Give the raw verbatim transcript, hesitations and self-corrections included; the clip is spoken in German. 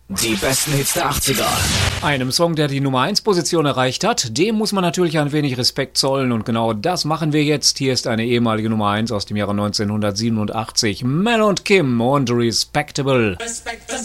Die besten Hits der achtziger. Einem Song, der die Nummer eins Position erreicht hat, dem muss man natürlich ein wenig Respekt zollen und genau das machen wir jetzt. Hier ist eine ehemalige Nummer eins aus dem Jahre neunzehnhundertsiebenundachtzig. Mel und Kim und Respectable. Respect